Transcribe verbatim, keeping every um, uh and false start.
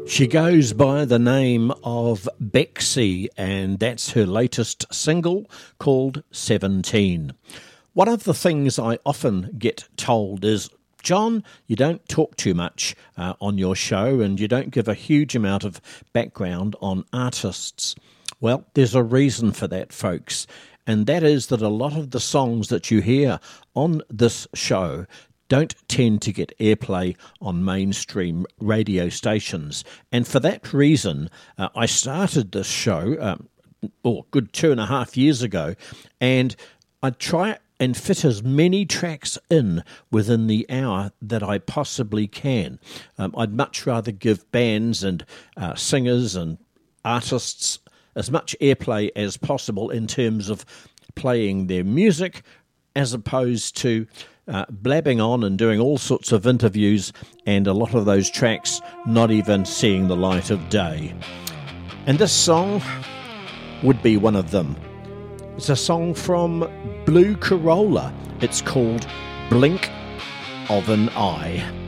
She goes by the name of Bexy, and that's her latest single called seventeen. One of the things I often get told is, John, you don't talk too much uh, on your show and you don't give a huge amount of background on artists. Well, there's a reason for that, folks, and that is that a lot of the songs that you hear on this show don't tend to get airplay on mainstream radio stations. And for that reason, uh, I started this show, um, oh, good two and a half years ago, and I try and fit as many tracks in within the hour that I possibly can. Um, I'd much rather give bands and uh, singers and artists as much airplay as possible in terms of playing their music, as opposed to uh, blabbing on and doing all sorts of interviews and a lot of those tracks not even seeing the light of day. And this song would be one of them. It's a song from Blue Corolla. It's called Blink of an Eye.